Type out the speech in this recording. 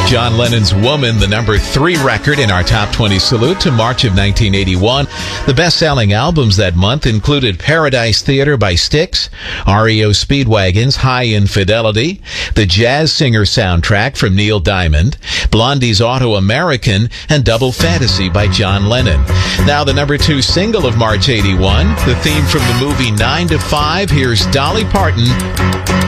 John Lennon's Woman, the number 3 record in our top 20 salute to March of 1981. The best-selling albums that month included Paradise Theater by Styx, REO Speedwagon's High Infidelity, the Jazz Singer soundtrack from Neil Diamond, Blondie's Auto-American, and Double Fantasy by John Lennon. Now the number 2 single of March 81, the theme from the movie 9 to 5, here's Dolly Parton.